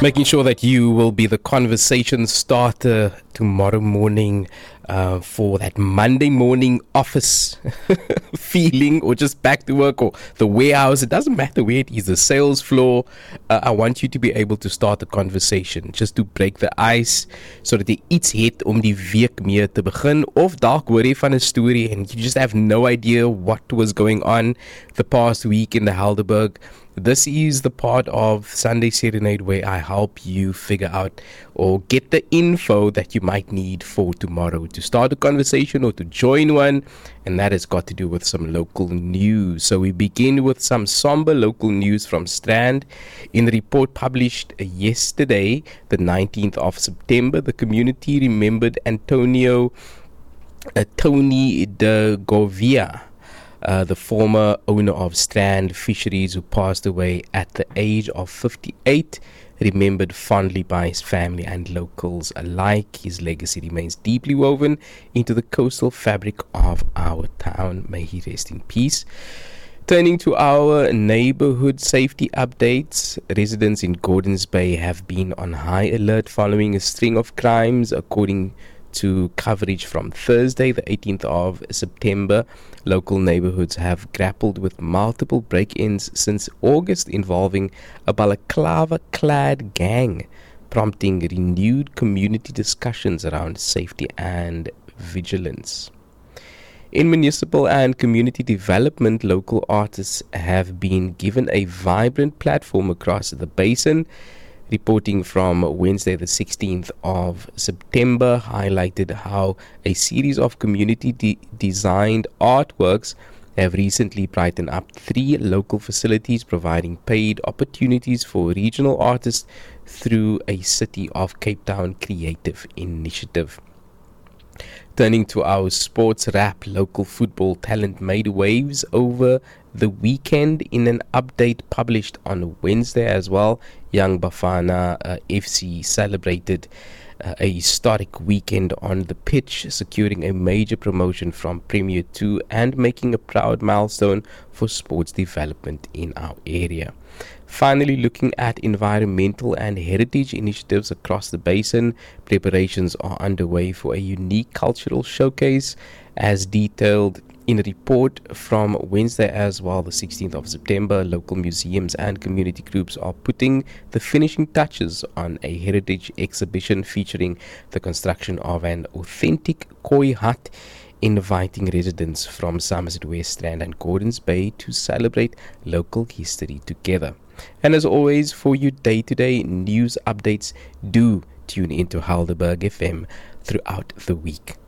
Making sure that you will be the conversation starter tomorrow morning for that Monday morning office feeling, or just back to work, or the warehouse. It doesn't matter where it is, the sales floor. I want you to be able to start a conversation just to break the ice, so dat jy iets het om die week mee te begin, of dalk hoor jy van 'n storie and you just have no idea what was going on the past week in the Helderberg. This is the part of Sunday Serenade where I help you figure out or get the info that you might need for tomorrow to start a conversation or to join one, and that has got to do with some local news. So we begin with some somber local news from Strand. In the report published yesterday, the 19th of September, the community remembered Antonio Tony de Govia, the former owner of Strand Fisheries, who passed away at the age of 58, remembered fondly by his family and locals alike. His legacy remains deeply woven into the coastal fabric of our town. May he rest in peace. Turning to our neighborhood safety updates, residents in Gordons Bay have been on high alert following a string of crimes, according to coverage from Thursday, the 18th of September. Local neighborhoods have grappled with multiple break-ins since August involving a balaclava-clad gang, prompting renewed community discussions around safety and vigilance. In municipal and community development, local artists have been given a vibrant platform across the basin. Reporting from Wednesday, the 16th of September, highlighted how a series of community-designed artworks have recently brightened up 3 local facilities, providing paid opportunities for regional artists through a City of Cape Town creative initiative. Turning to our sports wrap, local football talent made waves over the weekend in an update published on Wednesday as well. Young Bafana FC celebrated a historic weekend on the pitch, securing a major promotion from Premier 2 and making a proud milestone for sports development in our area. Finally, looking at environmental and heritage initiatives across the basin, preparations are underway for a unique cultural showcase, as detailed in a report from Wednesday as well, the 16th of September. Local museums and community groups are putting the finishing touches on a heritage exhibition featuring the construction of an authentic koi hut, inviting residents from Somerset West, Strand and Gordons Bay to celebrate local history together. And as always, for your day-to-day news updates, do tune into Helderberg FM throughout the week.